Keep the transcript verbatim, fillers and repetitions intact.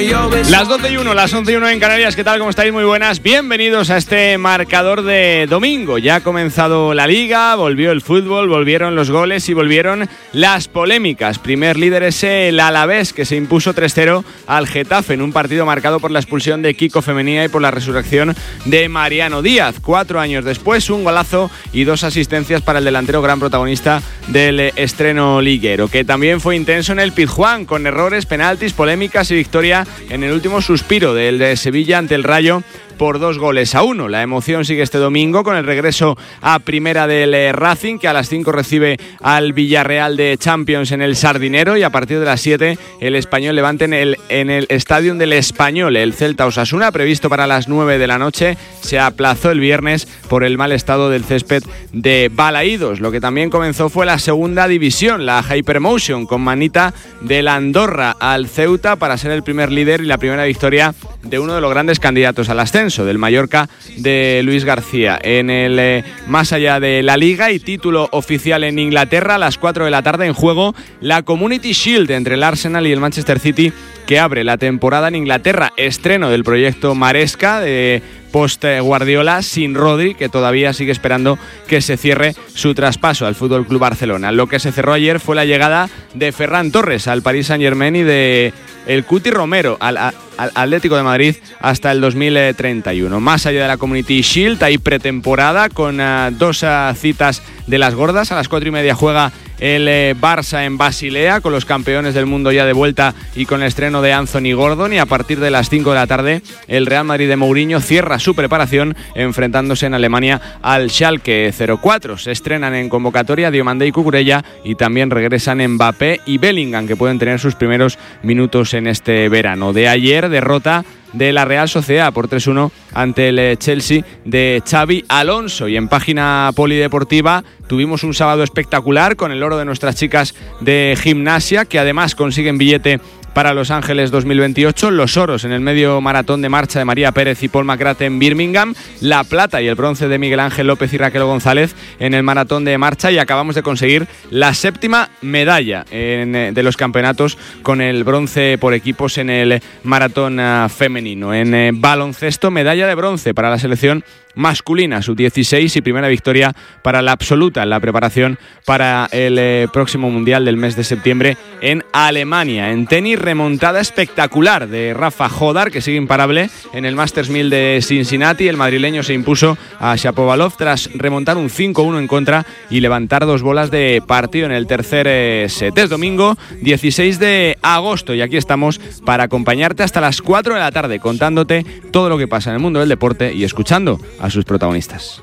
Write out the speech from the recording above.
Las doce y uno, las once y uno en Canarias. ¿Qué tal? ¿Cómo estáis? Muy buenas. Bienvenidos a este marcador de domingo. Ya ha comenzado la Liga, volvió el fútbol, volvieron los goles y volvieron las polémicas. Primer líder es el Alavés, que se impuso tres cero al Getafe en un partido marcado por la expulsión de Kiko Femenía y por la resurrección de Mariano Díaz. Cuatro años después, un golazo y dos asistencias para el delantero, gran protagonista del estreno liguero, que también fue intenso en el Pizjuán, con errores, penaltis, polémicas y victoria en el último suspiro del de Sevilla ante el Rayo por dos goles a uno. La emoción sigue este domingo con el regreso a primera del Racing, que a las cinco recibe al Villarreal de Champions en el Sardinero, y a partir de las siete el Español Levante en el, en el Estadio del Español. El Celta Osasuna, previsto para las nueve de la noche, se aplazó el viernes por el mal estado del césped de Balaídos. Lo que también comenzó fue la segunda división, la Hypermotion, con manita del Andorra al Ceuta para ser el primer líder y la primera victoria de uno de los grandes candidatos al ascenso, del Mallorca de Luis García. En el eh, más allá de la Liga y título oficial en Inglaterra, a las cuatro de la tarde en juego la Community Shield entre el Arsenal y el Manchester City, que abre la temporada en Inglaterra. Estreno del proyecto Maresca de post Guardiola sin Rodri, que todavía sigue esperando que se cierre su traspaso al F C Barcelona. Lo que se cerró ayer fue la llegada de Ferran Torres al Paris Saint-Germain y de el Cuti Romero al, al Atlético de Madrid hasta el dos mil treinta y uno. Más allá de la Community Shield hay pretemporada con uh, dos uh, citas de las gordas. A las cuatro y media juega el eh, Barça en Basilea, con los campeones del mundo ya de vuelta y con el estreno de Anthony Gordon, y a partir de las cinco de la tarde el Real Madrid de Mourinho cierra su preparación enfrentándose en Alemania al Schalke cero cuatro. Se estrenan en convocatoria Diomandé y Cucurella, y también regresan Mbappé y Bellingham, que pueden tener sus primeros minutos en este verano. De ayer, derrota de la Real Sociedad por tres uno ante el Chelsea de Xabi Alonso. Y en página polideportiva tuvimos un sábado espectacular con el oro de nuestras chicas de gimnasia, que además consiguen billete para Los Ángeles dos mil veintiocho, los oros en el medio maratón de marcha de María Pérez y Paul McGrath en Birmingham, la plata y el bronce de Miguel Ángel López y Raquel González en el maratón de marcha, y acabamos de conseguir la séptima medalla en, de los campeonatos, con el bronce por equipos en el maratón uh, femenino. En eh, baloncesto, medalla de bronce para la selección masculina sub dieciséis y primera victoria para la absoluta en la preparación para el eh, próximo mundial del mes de septiembre en Alemania. En tenis, remontada espectacular de Rafa Jodar, que sigue imparable en el Masters mil de Cincinnati. El madrileño se impuso a Shapovalov tras remontar un cinco uno en contra y levantar dos bolas de partido en el tercer eh, set. Es domingo dieciséis de agosto y aquí estamos para acompañarte hasta las cuatro de la tarde, contándote todo lo que pasa en el mundo del deporte y escuchando a sus protagonistas.